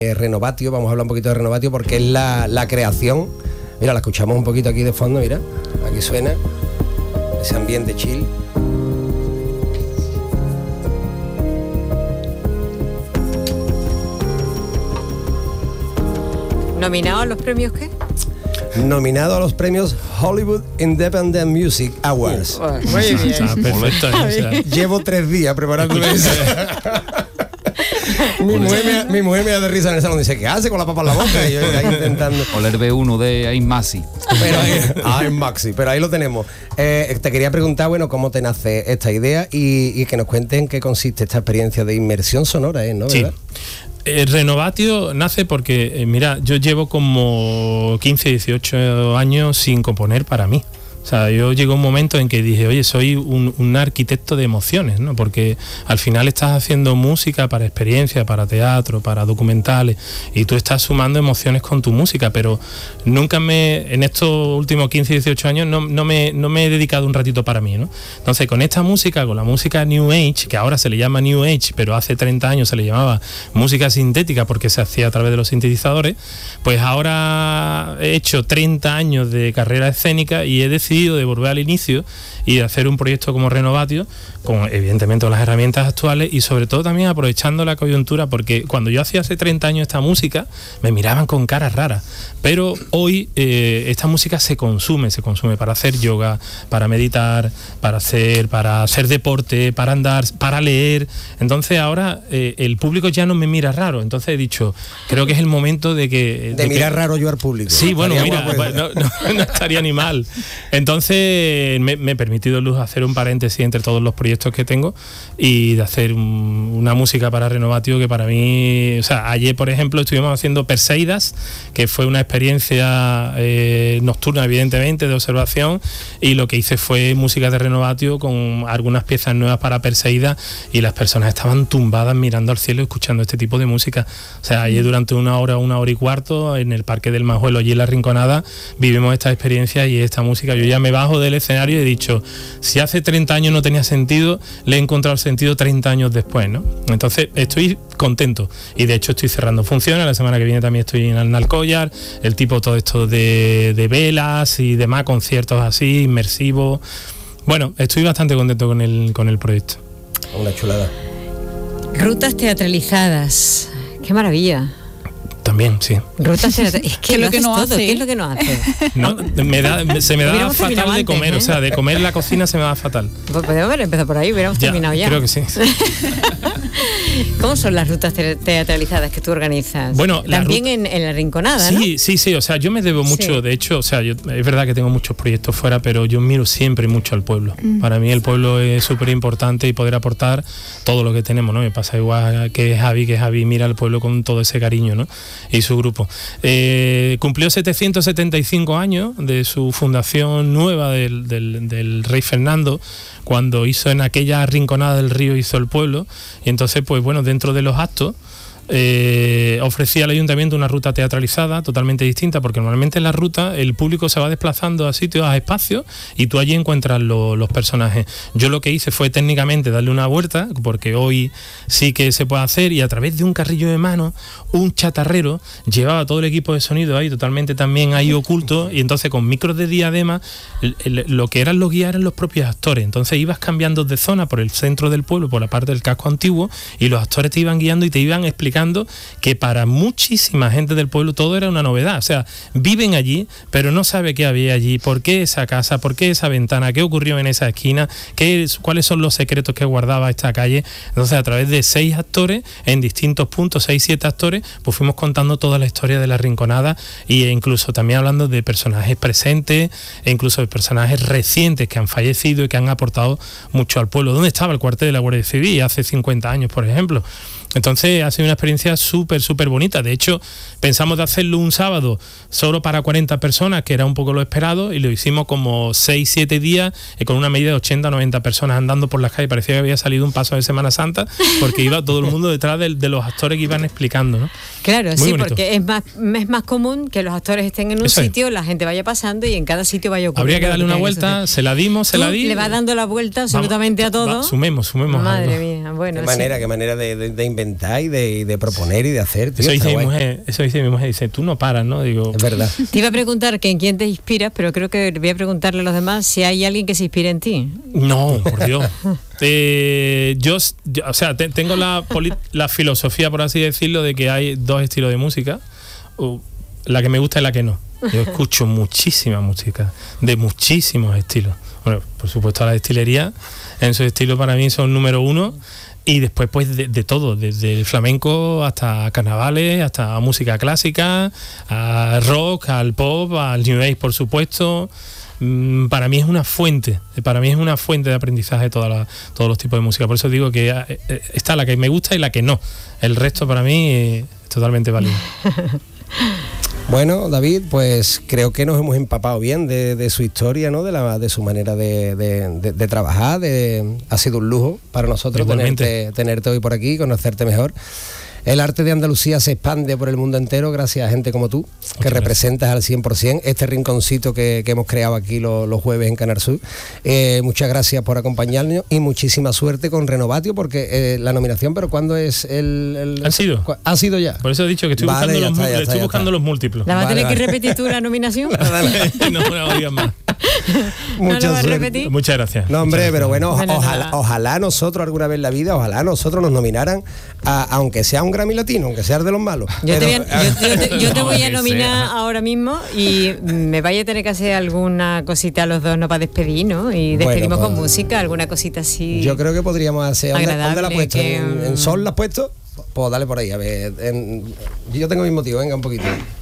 Renovatio. Vamos a hablar un poquito de Renovatio porque es la creación. Mira, la escuchamos un poquito aquí de fondo, mira. Aquí suena ese ambiente chill. ¿Nominado a los premios qué? Nominado a los premios Hollywood Independent Music Awards. Muy bien. Llevo 3 días preparándome eso. Mi mujer me da de risa en el salón, dice, ¿qué hace con la papa en la boca? Y yo ahí intentando. O el B1 de Aim Maxi. Pero ahí lo tenemos. Te quería preguntar, bueno, cómo te nace esta idea y que nos cuentes en qué consiste esta experiencia de inmersión sonora, ¿no? Sí. ¿Verdad? Renovatio nace porque, mira, yo llevo como 15, 18 años sin componer para mí. O sea, yo llegó un momento en que dije, oye, soy un arquitecto de emociones, ¿no? Porque al final estás haciendo música para experiencias, para teatro, para documentales, y tú estás sumando emociones con tu música, pero nunca en estos últimos 15, 18 años, no me he dedicado un ratito para mí, ¿no? Entonces, con esta música, con la música New Age, que ahora se le llama New Age, pero hace 30 años se le llamaba música sintética porque se hacía a través de los sintetizadores, pues ahora he hecho 30 años de carrera escénica y he decidido de volver al inicio y de hacer un proyecto como Renovatio, con evidentemente las herramientas actuales y sobre todo también aprovechando la coyuntura, porque cuando yo hacía hace 30 años esta música me miraban con caras raras, pero hoy esta música se consume para hacer yoga, para meditar, para hacer deporte, para andar, para leer. Entonces ahora el público ya no me mira raro, entonces he dicho, creo que es el momento de mirar raro yo al público. Sí, bueno, mira, no estaría ni mal. Entonces me he permitido el lujo de hacer un paréntesis entre todos los proyectos que tengo y de hacer una música para Renovatio que para mí, o sea, ayer por ejemplo estuvimos haciendo Perseidas, que fue una experiencia nocturna evidentemente de observación, y lo que hice fue música de Renovatio con algunas piezas nuevas para Perseidas y las personas estaban tumbadas mirando al cielo escuchando este tipo de música. O sea, ayer durante una hora y cuarto en el Parque del Majuelo, allí en La Rinconada, vivimos esta experiencia y esta música. Yo ya me bajo del escenario y he dicho, si hace 30 años no tenía sentido, le he encontrado el sentido 30 años después, ¿no? Entonces estoy contento y de hecho estoy cerrando funciones. La semana que viene también estoy en Alnalcollar, el tipo todo esto de velas y demás, conciertos así, inmersivos. Bueno, estoy bastante contento con el proyecto. Una chulada. Rutas teatralizadas, qué maravilla. También, sí. Rutas teatralizadas. Es que lo que no hace. ¿Qué es lo que no hace? No, se me da fatal de comer, o sea, de comer en la cocina se me da fatal. Pues podemos haber empezado por ahí, hubiéramos terminado ya. Creo que sí. ¿Cómo son las rutas teatralizadas que tú organizas? Bueno, también en La Rinconada, ¿no? Sí, o sea, yo me debo mucho, sí. De hecho, o sea, es verdad que tengo muchos proyectos fuera, pero yo miro siempre mucho al pueblo. Para mí el pueblo es súper importante y poder aportar todo lo que tenemos, ¿no? Me pasa igual que Javi mira al pueblo con todo ese cariño, ¿no? Y su grupo. Cumplió 775 años de su fundación nueva del rey Fernando, cuando hizo en aquella rinconada del río, hizo el pueblo, y entonces pues bueno, dentro de los actos ofrecía al ayuntamiento una ruta teatralizada totalmente distinta, porque normalmente en la ruta el público se va desplazando a sitios, a espacios, y tú allí encuentras los personajes. Yo lo que hice fue técnicamente darle una vuelta, porque hoy sí que se puede hacer, y a través de un carrillo de mano, un chatarrero llevaba todo el equipo de sonido ahí totalmente también ahí oculto, y entonces con micros de diadema lo que eran los guías eran los propios actores. Entonces ibas cambiando de zona por el centro del pueblo, por la parte del casco antiguo, y los actores te iban guiando y te iban explicando que para muchísima gente del pueblo todo era una novedad. O sea, viven allí, pero no sabe qué había allí, por qué esa casa, por qué esa ventana, qué ocurrió en esa esquina, cuáles son los secretos que guardaba esta calle. Entonces, a través de 6 actores, en distintos puntos, 6, 7 actores, pues fuimos contando toda la historia de La Rinconada, e incluso también hablando de personajes presentes, e incluso de personajes recientes que han fallecido y que han aportado mucho al pueblo. ¿Dónde estaba el cuartel de la Guardia Civil hace 50 años, por ejemplo? Entonces ha sido una experiencia súper bonita. De hecho, pensamos de hacerlo un sábado solo para 40 personas, que era un poco lo esperado, y lo hicimos como 6-7 días con una medida de 80-90 personas andando por las calles. Parecía que había salido un paso de Semana Santa, porque iba todo el mundo detrás de los actores que iban explicando, ¿no? Claro, muy sí, bonito. Porque es más común que los actores estén en un sitio, la gente vaya pasando y en cada sitio vaya ocurriendo. Habría que darle una vuelta, se la di. Le va dando la vuelta absolutamente a todo. Sumemos. Madre mía, bueno. Qué manera de inventar inventar y de proponer y de hacer. Tío, eso dice mi mujer, dice, tú no paras, ¿no? Digo, es verdad. Te iba a preguntar que en quién te inspiras, pero creo que voy a preguntarle a los demás si hay alguien que se inspire en ti. No, por Dios. Yo, o sea, tengo la filosofía, por así decirlo, de que hay dos estilos de música, la que me gusta y la que no. Yo escucho muchísima música, de muchísimos estilos. Bueno, por supuesto la destilería, en su estilo para mí son número uno, y después pues de todo, desde el flamenco hasta carnavales, hasta música clásica, al rock, al pop, al new age, por supuesto. Para mí es una fuente de aprendizaje todos los tipos de música. Por eso digo que está la que me gusta y la que no. El resto para mí es totalmente válido. Bueno, David, pues creo que nos hemos empapado bien de su historia, ¿no? De su manera de trabajar. Ha sido un lujo para nosotros tenerte hoy por aquí, conocerte mejor. El arte de Andalucía se expande por el mundo entero gracias a gente como tú, que representas al 100% este rinconcito que hemos creado aquí los jueves en Canal Sur. Muchas gracias por acompañarnos y muchísima suerte con Renovatio, porque la nominación, pero ¿cuándo es el...? ¿Ha sido? ¿Ha sido ya? Por eso he dicho que estoy buscando los múltiplos. ¿La vas a tener que repetir tú la nominación? No digas más. Muchas gracias. No, hombre, pero bueno, ojalá nosotros alguna vez en la vida, ojalá nosotros nos nominaran, aunque sea un Grammy Latino, aunque sea de los malos. Yo te voy a nominar ahora mismo y me vaya a tener que hacer alguna cosita a los dos, ¿no? Para despedir, ¿no? Y despedimos con música, alguna cosita así. Yo creo que podríamos hacer. ¿Dónde la has puesto? Que, ¿En Sol la has puesto? Pues dale por ahí, a ver. Yo tengo mi motivo, venga un poquito.